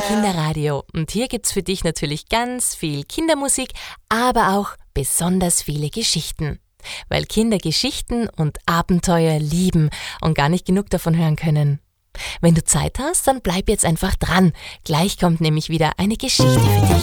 Kinderradio. Und hier gibt's für dich natürlich ganz viel Kindermusik, aber auch besonders viele Geschichten. Weil Kinder Geschichten und Abenteuer lieben und gar nicht genug davon hören können. Wenn du Zeit hast, dann bleib jetzt einfach dran. Gleich kommt nämlich wieder eine Geschichte für dich.